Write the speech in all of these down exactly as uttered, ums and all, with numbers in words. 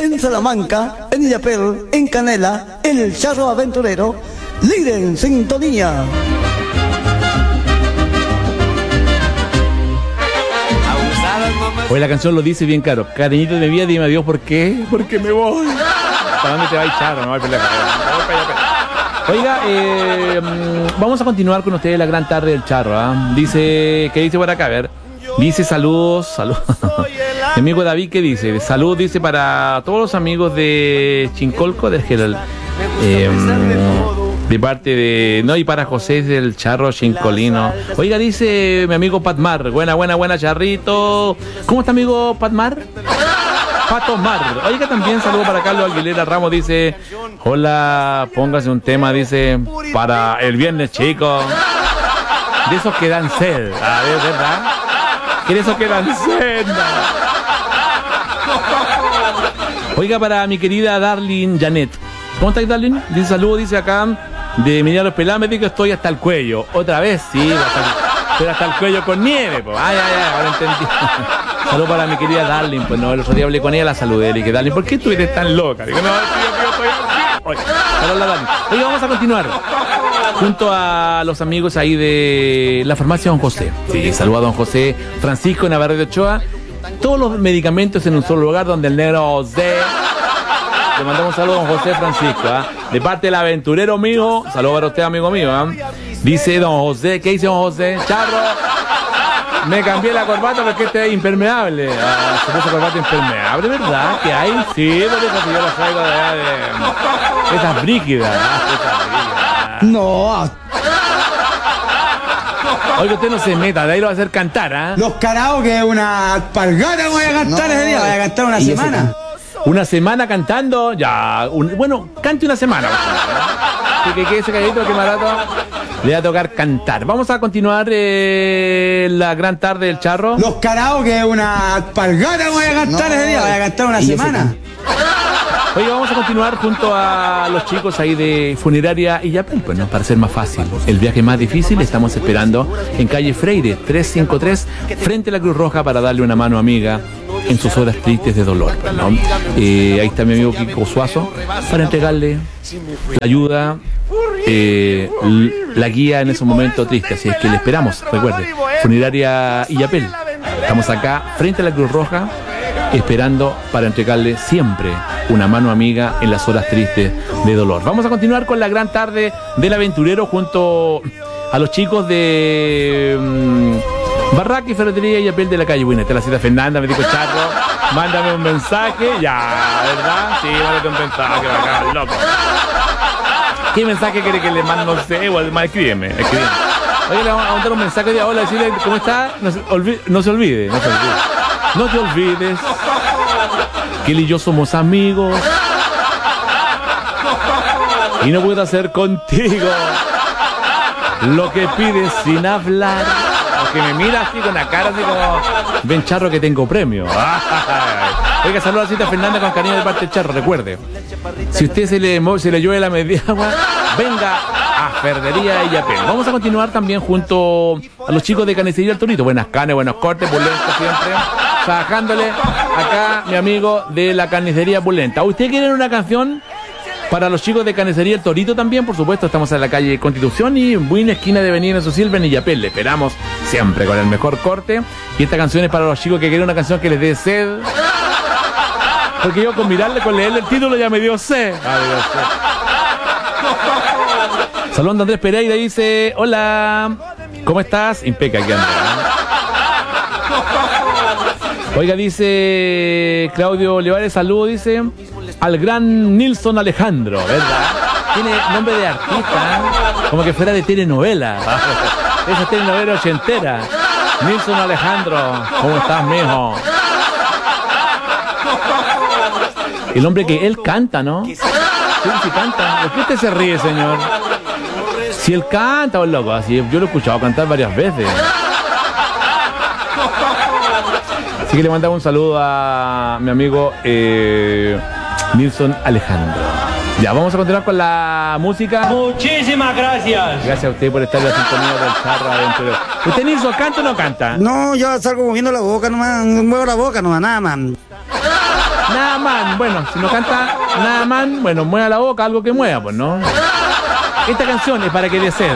en Salamanca, en Illapel, en Canela, el Charro Aventurero, líder en sintonía. Hoy la canción lo dice bien claro. Cariñito de mi vida, dime adiós, ¿por qué? Porque me voy. ¿Para dónde te va a echar? No voy a pelear. Oiga, eh, vamos a continuar con ustedes la gran tarde del Charro. ¿eh? Dice, ¿qué dice por acá? A ver. Dice saludos, saludos. Mi amigo David, ¿qué dice? Salud, dice, para todos los amigos de Chincolco, de General. Eh, de parte de... No, y para José del Charro Chincolino. Oiga, dice mi amigo Patmar. Buena, buena, buena, Charrito. ¿Cómo está, amigo Patmar? Pato Mar. Oiga, también saludo para Carlos Aguilera Ramos. Dice, hola, póngase un tema, dice, para el viernes, chico. De esos que dan sed. A ver, ¿verdad? Que de esos que dan sed. Oiga, para mi querida Darlene Janet. ¿Cómo estáis, Darlene? Dice, saludo, dice acá, de Emiliano Pelá, me dice que estoy hasta el cuello. Otra vez, sí, hasta, pero hasta el cuello con nieve, pues. Ay, ay, ay, ahora entendí. Saludos para mi querida Darlene, pues no, el otro día hablé con ella, la saludé, le dije, Darlene, ¿por qué tú eres tan loca? Digo, no, tío, tío, estoy aquí. Oye, saludos a Darlene. Oye, vamos a continuar junto a los amigos ahí de la farmacia Don José. Sí, saludos a Don José Francisco Navarrete de Ochoa. Todos los medicamentos en un solo lugar, donde el negro José... Le mandamos un saludo a don José Francisco, ¿eh? De parte del aventurero mío. Saludos para usted, amigo mío, ¿eh? Dice don José, ¿qué dice don José? Charro, me cambié la corbata porque este es impermeable. Ah, se puso corbata impermeable, ¿verdad? ¿Que hay? Sí, por eso que yo la traigo de allá de... Esas brígidas, ¿eh? Esas brígidas. No. Oiga, usted no se meta, de ahí lo va a hacer cantar, ¿ah? ¿eh? Los karaoke, una alpargata voy a cantar no, ese día, voy a cantar una semana. Una semana cantando, ya, un, bueno, cante una semana. Que, que, que ese calladito, que barato, le va a tocar cantar. Vamos a continuar eh, la gran tarde del Charro. Los karaoke, una alpargata voy a cantar no, ese día, voy a cantar una semana. Oye, vamos a continuar junto a los chicos ahí de Funeraria Illapel, pues no, para ser más fácil. El viaje más difícil estamos esperando en calle Freire tres cinco tres, frente a la Cruz Roja, para darle una mano amiga en sus horas tristes de dolor, ¿no? Eh, ahí está mi amigo Kiko Suazo para entregarle la ayuda, eh, la guía en esos momentos tristes. Así es que le esperamos, recuerde, Funeraria Illapel. Estamos acá frente a la Cruz Roja, esperando para entregarle siempre una mano amiga en las horas tristes de dolor. Vamos a continuar con la gran tarde del aventurero junto a los chicos de... Um, Barraca y Ferretería Illapel de la calle Buena. Esta es la cita Fernanda, me dijo Charro, mándame un mensaje, ya, ¿verdad? Sí, mándame un mensaje, bacán, loco. ¿Qué mensaje quiere que le mande? No sé, igual, más escríbeme, escríbeme. Oye, le vamos a mandar un mensaje de hola, decirle cómo está, no se, olvide, no se olvide, no se olvide. No te olvides que él y yo somos amigos y no puedo hacer contigo lo que pides sin hablar. Que me mira así con la cara así como, ven, Charro, que tengo premio. Oiga, saludos a Cita Fernanda con cariño de parte del Charro. Recuerde, si usted se le, se le llueve la media agua, venga a Ferretería Illapel. Vamos a continuar también junto a los chicos de Carnicería El Torito. Buenas carnes, buenos cortes, pulentos siempre, trabajándole acá mi amigo de la Carnicería Pulenta. ¿Usted quiere una canción para los chicos de Carnicería El Torito también? Por supuesto, estamos en la calle Constitución y en buena esquina de Avenida Silva en Illapel. Le esperamos siempre con el mejor corte. Y esta canción es para los chicos que quieren una canción que les dé sed. Porque yo con mirarle, con leerle el título ya me dio sed. Ah, Dios, sed. Salón de Andrés Pereira dice, hola, ¿cómo estás? Impeca aquí, Andrés. Oiga, dice Claudio Olivares, saludo, dice, al gran Nilson Alejandro, ¿verdad? Tiene nombre de artista, como que fuera de telenovela. Esa telenovela ochentera. Nilson Alejandro, ¿cómo estás, mijo? El hombre que él canta, ¿no? Sí, sí canta. ¿Por qué usted se ríe, señor? Si él canta, oh, loco, así yo lo he escuchado cantar varias veces. Así que le mandamos un saludo a mi amigo eh, Nilson Alejandro. Ya, vamos a continuar con la música. Muchísimas gracias. Gracias a usted por estar en la sintonía del Charro Aventurero. ¿Usted, Nilson, canta o no canta? No, yo salgo moviendo la boca nomás, muevo la boca nomás, nada más. Nada más, bueno, si no canta nada más, bueno, mueva la boca, algo que mueva, pues, ¿no? Esta canción es para que desee.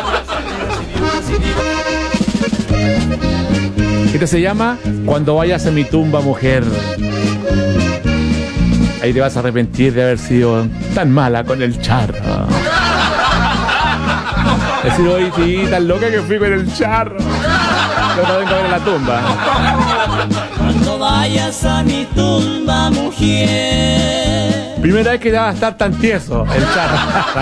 Esta se llama Cuando vayas a mi tumba, mujer. Ahí te vas a arrepentir de haber sido tan mala con el charro. Decir, hoy sí, tan loca que fui con el charro. Yo no vengo a ver en la tumba. Cuando vayas a mi tumba, mujer. Primera vez que va a estar tan tieso el charro.